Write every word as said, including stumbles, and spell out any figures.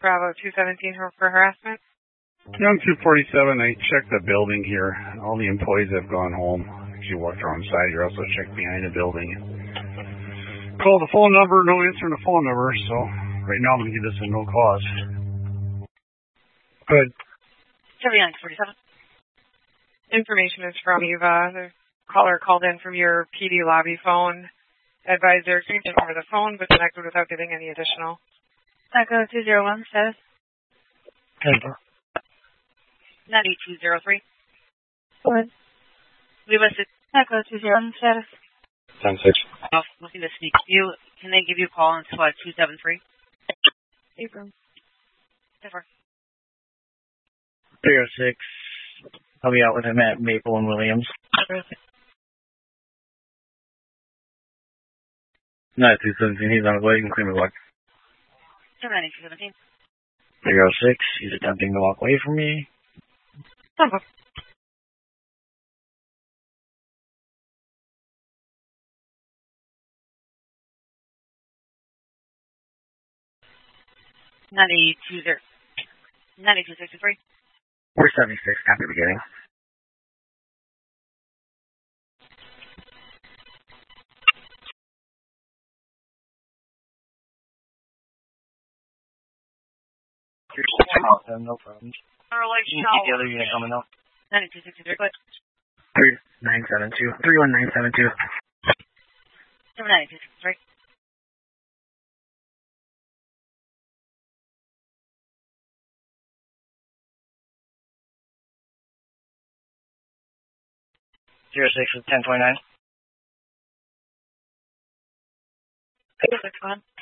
Bravo two seventeen for harassment. Young two forty-seven, I checked the building here. All the employees have gone home. She walked around the side here, also checked behind the building. Call the phone number, no answer on the phone number, so right now I'm going to give this a no cause. Good. seventy-nine forty-seven. Information is from Eva. The caller called in from your P D lobby phone. Advisor agreed to over the phone, but connected without giving any additional. Echo two zero one, status. Denver. ninety-two oh three. Go ahead. We listed. Echo two zero one, status. ten six. Oh, looking to speak to you. Can they give you a call on slide two seven three? Abram. Denver. three oh six. I'll be out with him at Maple and Williams. ninety-two seventeen, he's on his way. You can clean me walk. ninety-two seventeen. three oh six, he's attempting to walk away from me. Denver. ninety-two zero. ninety-two sixty-three. We're seventy-six, copy beginning. No problems. The other unit coming up. ninety-two sixty-three, good. three nine seven two. three one nine seven two. ninety-two sixty-three. zero six is ten twenty-nine. six one.